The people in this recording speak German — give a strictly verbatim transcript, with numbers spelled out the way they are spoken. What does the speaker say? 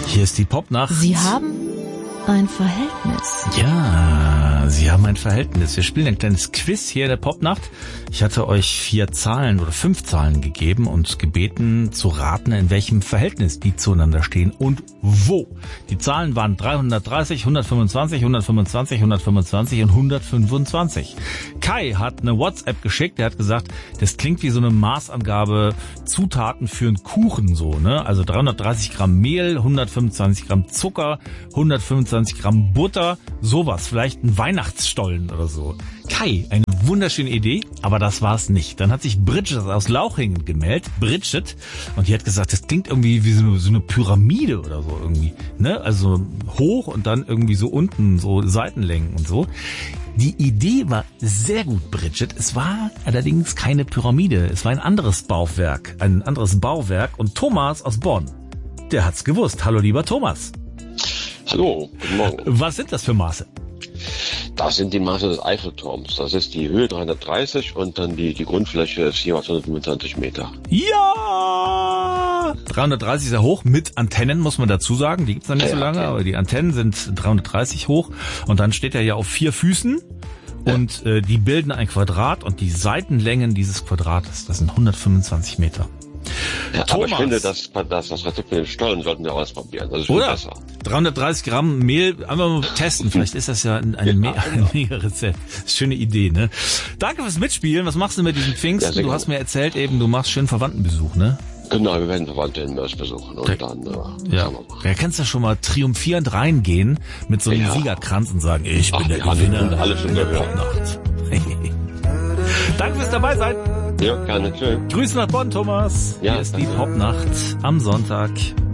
Hier ist die Popnacht. Sie haben ein Verhältnis. Ja, Sie haben ein Verhältnis. Wir spielen ein kleines Quiz hier in der Popnacht. Ich hatte euch vier Zahlen oder fünf Zahlen gegeben und gebeten zu raten, in welchem Verhältnis die zueinander stehen und wo. Die Zahlen waren dreihundertdreißig, hundertfünfundzwanzig, hundertfünfundzwanzig, hundertfünfundzwanzig und hundertfünfundzwanzig. Kai hat eine WhatsApp geschickt, der hat gesagt, das klingt wie so eine Maßangabe Zutaten für einen Kuchen so, ne? Also dreihundertdreißig Gramm Mehl, hundertfünfundzwanzig Gramm Zucker, hundertfünfundzwanzig Gramm Butter, sowas, vielleicht ein Weihnachtsstollen oder so. Kai, eine wunderschöne Idee, aber das war's nicht. Dann hat sich Bridget aus Lauchingen gemeldet, Bridget, und die hat gesagt, das klingt irgendwie wie so eine, so eine Pyramide oder so irgendwie, ne? Also hoch und dann irgendwie so unten, so Seitenlängen und so. Die Idee war sehr gut, Bridget. Es war allerdings keine Pyramide. Es war ein anderes Bauwerk, ein anderes Bauwerk. Und Thomas aus Bonn, der hat's gewusst. Hallo, lieber Thomas. Hallo, guten Morgen. Was sind das für Maße? Das sind die Maße des Eiffelturms. Das ist die Höhe dreihundertdreißig und dann die, die Grundfläche ist jeweils hundertfünfundzwanzig Meter. Ja! dreihundertdreißig ist ja hoch, mit Antennen muss man dazu sagen. Die gibt's noch nicht ja, so lange, okay. aber die Antennen sind dreihundertdreißig hoch. Und dann steht er ja auf vier Füßen. Ja. Und äh, die bilden ein Quadrat und die Seitenlängen dieses Quadrates, das sind hundertfünfundzwanzig Meter. Ja, Thomas. aber ich finde, das, das, das Rezept mit den Stollen sollten wir ausprobieren. Das ist viel Oder? besser. dreihundertdreißig Gramm Mehl, einfach mal testen. Vielleicht ist das ja ein, ein, Me- ein Mega-Rezept. Schöne Idee, ne? Danke fürs Mitspielen. Was machst du mit diesem Pfingsten? Ja, du hast mir erzählt eben, du machst schön Verwandtenbesuch, ne? Genau, wir werden Verwandte in Mörs besuchen und okay. dann äh, ja. schauen wir mal. Ja, kannst du schon mal triumphierend reingehen mit so einem Ja. Siegerkranz und sagen, ich bin Ach, der die haben Gewinner und alle schon der gehört. Popnacht. Danke fürs dabei sein. Ja, gerne. Tschö. Grüße nach Bonn, Thomas. Ja, Hier ist die danke. Popnacht am Sonntag.